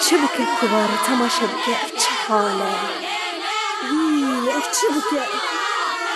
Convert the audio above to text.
çi bike ku bare temaşe bike? Ev çi hal e? Ev çi bike?